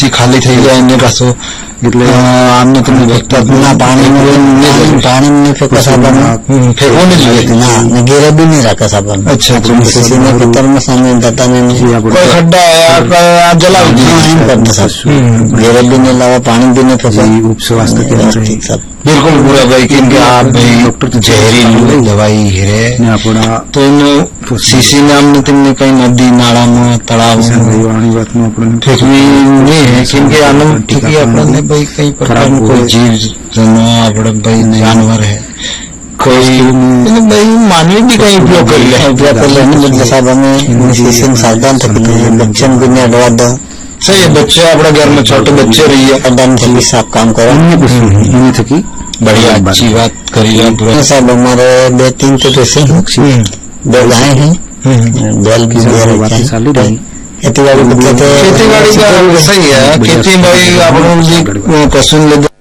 નદી ખાલી થઈ જાય એને પાછો એટલે આમને તમે ના પાણી ફેંકો સાબન ફેંકવો નહીં જોઈએ ના ઘેરે બી નહીં રાખે સાબન અચ્છા સીસીને ખેતરમાં સામે જતા નહીં કોઈ ખड्डा જલાવી દીધું કરતા સાહેબ ઘેરે બી નહીં લાવવા પાણી બી નહીં ફેંકો ઉપસ્વાસ્થ્ય કેન્દ્ર बिल्कुल बुरा भाई क्योंकि आप भाई डॉक्टर जहरीली दवाई है तो सीसी ने हमने तुमने कहीं नदी नाला में तालाब में फेंकवी नहीं है क्योंकि आनंद ठीक है अपने भाई कई प्रकार कोई जीव जनावर भाई जानवर है कोई भाई मानवी भी कहीं उपयोग कर लेने बदले साहब हमें सीसी में सावधान थे बच्चे भी नहीं अडवा दो सही है बच्चे अपने घर में छोटे बच्चे रही है दम जल्दी साफ काम करो थकी बढ़िया अच्छी बात करी साहब हमारे 2-3 तो कैसे हैं 2 गाय हैं बैल भी खेती बाड़ी का सही है खेती भाई आप पशु